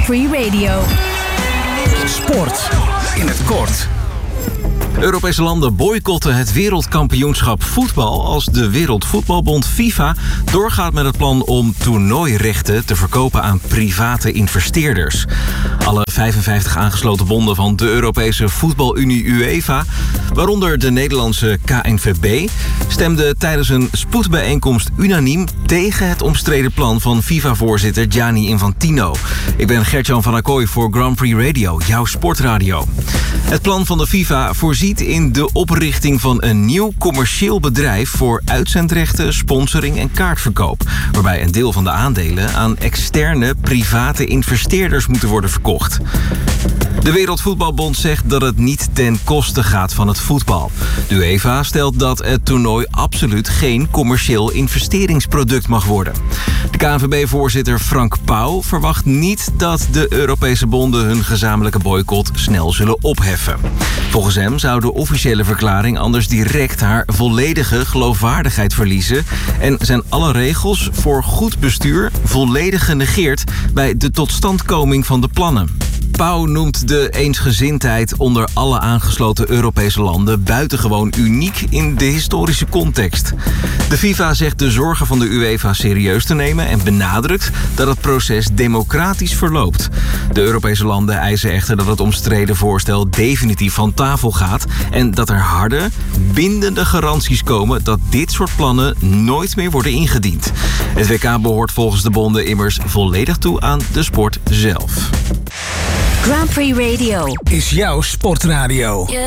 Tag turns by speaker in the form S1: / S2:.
S1: Grand Prix Radio.
S2: Sport in het kort.
S3: Europese landen boycotten het wereldkampioenschap voetbal als de Wereldvoetbalbond FIFA doorgaat met het plan om toernooirechten te verkopen aan private investeerders. Alle 55 aangesloten bonden van de Europese voetbalunie UEFA, waaronder de Nederlandse KNVB, stemden tijdens een spoedbijeenkomst unaniem tegen het omstreden plan van FIFA-voorzitter Gianni Infantino. Ik ben Gert-Jan van Acquoy voor Grand Prix Radio, jouw sportradio. Het plan van de FIFA voorziet in de oprichting van een nieuw commercieel bedrijf voor uitzendrechten, sponsoring en kaartverkoop, waarbij een deel van de aandelen aan externe private investeerders moeten worden verkocht. De Wereldvoetbalbond zegt dat het niet ten koste gaat van het voetbal. De UEFA stelt dat het toernooi absoluut geen commercieel investeringsproduct mag worden. De KNVB-voorzitter Frank Pauw verwacht niet dat de Europese bonden hun gezamenlijke boycott snel zullen opheffen. Volgens hem zou de officiële verklaring anders direct haar volledige geloofwaardigheid verliezen en zijn alle regels voor goed bestuur volledig genegeerd bij de totstandkoming van de plannen. Pauw noemt de eensgezindheid onder alle aangesloten Europese landen buitengewoon uniek in de historische context. De FIFA zegt de zorgen van de UEFA serieus te nemen en benadrukt dat het proces democratisch verloopt. De Europese landen eisen echter dat het omstreden voorstel definitief van tafel gaat en dat er harde, bindende garanties komen dat dit soort plannen nooit meer worden ingediend. Het WK behoort volgens de bonden immers volledig toe aan de sport zelf.
S1: Grand Prix Radio
S2: Is jouw sportradio.